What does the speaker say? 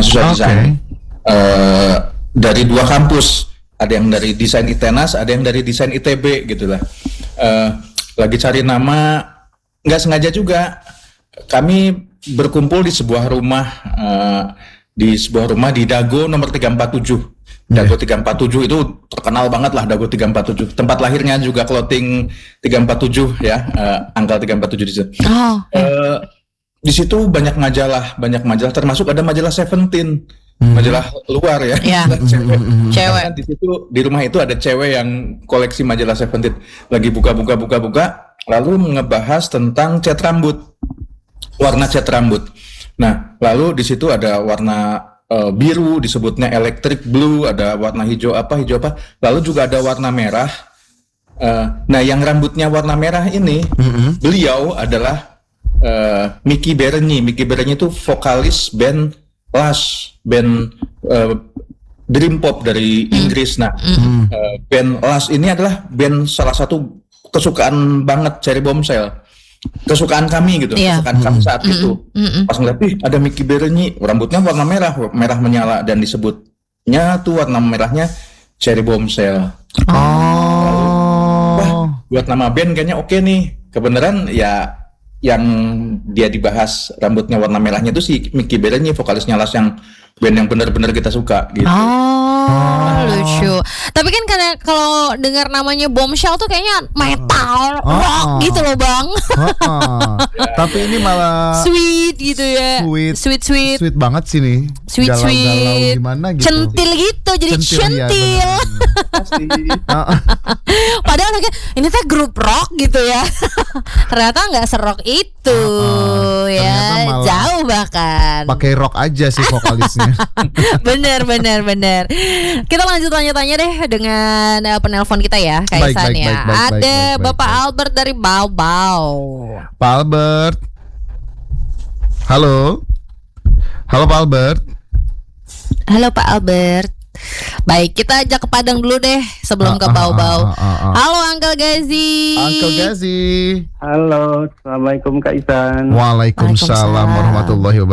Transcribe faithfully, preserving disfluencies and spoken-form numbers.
mahasiswa Okay. desain uh, dari dua kampus. Ada yang dari desain ITENAS, ada yang dari desain I T B gitulah. Uh, lagi cari nama, nggak sengaja juga. Kami berkumpul di sebuah rumah, uh, di sebuah rumah di Dago nomor tiga empat tujuh. Dago tiga empat tujuh itu terkenal banget lah, Dago tiga empat tujuh. Tempat lahirnya juga clothing tiga empat tujuh ya, uh, angka tiga empat tujuh di situ. Oh. Uh, di situ banyak majalah, banyak majalah, termasuk ada majalah Seventeen. Majalah luar ya, Ya. cewek. Cewek. Kan di situ di rumah itu ada cewek yang koleksi majalah Seventeen, lagi buka-buka buka-buka, lalu ngebahas tentang cat rambut, warna cat rambut. Nah, lalu di situ ada warna uh, biru, disebutnya electric blue, ada warna hijau apa hijau apa, lalu juga ada warna merah. Uh, nah, yang rambutnya warna merah ini, Mm-hmm. beliau adalah uh, Mickey Berenyi. Mickey Berenyi itu vokalis band Lush, band uh, dream pop dari Inggris. Nah, uh, band Lush ini adalah band salah satu kesukaan banget Cherry Bombshell, kesukaan kami gitu, Iya. kesukaan kami saat itu. Mm-mm. Pas ngeliat, ih ada Mickey Berenyi, rambutnya warna merah, merah menyala, dan disebutnya tuh warna merahnya Cherry Bombshell. Oh. Wah, buat nama band kayaknya oke nih. Kebenaran ya yang dia dibahas rambutnya warna merahnya itu si Mickey Berenyi, vokalisnya Lush, yang band yang benar-benar kita suka gitu. Oh, lucu. Tapi kan karena kalau dengar namanya Bombshell tuh kayaknya metal, Oh. rock gitu loh, Bang. Heeh. Tapi ini malah Sweet gitu ya. Sweet. Sweet sweet. sweet banget sih nih. Sweet Galau-galau sweet. gimana gitu. Centil gitu, jadi Centil, ya, centil. Pasti. Heeh. Padahal kayak ini teh grup rock gitu ya. Ternyata nggak serok itu Uh-uh. ya, Ternyata malah jauh bahkan. Pakai rok aja sih vokalisnya. bener bener bener. Kita lanjut tanya-tanya deh dengan uh, penelpon kita ya, Kak Baik, Ihsan baik, ya. baik, baik, Ada baik, baik, Bapak baik. Albert dari Bau Bau. Pak Albert. Halo. Halo Pak Albert. Halo Pak Albert. Baik, kita ajak ke Padang dulu deh sebelum ke Ah, ah, Bau Bau. ah, ah, ah. Halo Uncle Gazi. Uncle Gazi. Halo, assalamualaikum Kak Isan. Waalaikumsalam Waalaikumsalam. warahmatullahi wabarakatuh.